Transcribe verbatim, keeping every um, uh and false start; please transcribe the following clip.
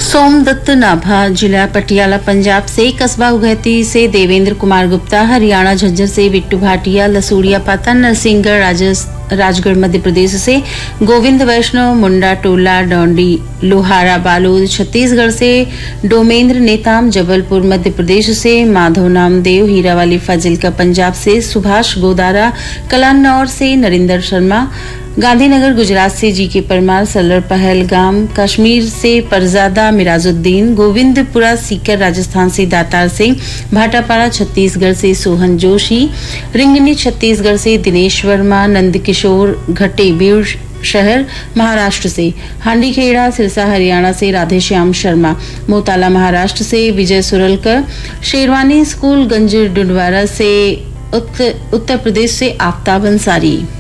सोमदत्त नाभा जिला पटियाला पंजाब से, कस्बा उगैती से देवेंद्र कुमार गुप्ता, हरियाणा झज्जर से बिट्टू भाटिया, लसूड़िया पाता नरसिंहगढ़ राजस- राजगढ़ मध्य प्रदेश से गोविंद वैष्णव, मुंडा टोला डोंडी लोहारा बालोद छत्तीसगढ़ से डोमेंद्र नेताम, जबलपुर मध्य प्रदेश से माधव नामदेव, हीरावाली फाजिल्का पंजाब से सुभाष गोदारा, कलानौर से नरिंदर शर्मा, गांधीनगर गुजरात से जी के परमार, सलर पहलगाम कश्मीर से परजादा मिराजुद्दीन, गोविंदपुरा सीकर राजस्थान से दातार सिंह, भाटापाड़ा छत्तीसगढ़ से सोहन जोशी, रिंगनी छत्तीसगढ़ से दिनेश वर्मा, नंदकिशोर घटे बीड़ शहर महाराष्ट्र से, हांडीखेड़ा सिरसा हरियाणा से राधेश्याम शर्मा, मोताला महाराष्ट्र से विजय सुरलकर, शेरवानी स्कूल गंज डुंडवारा से उत्तर, उत्तर प्रदेश से आफ्ताब अंसारी।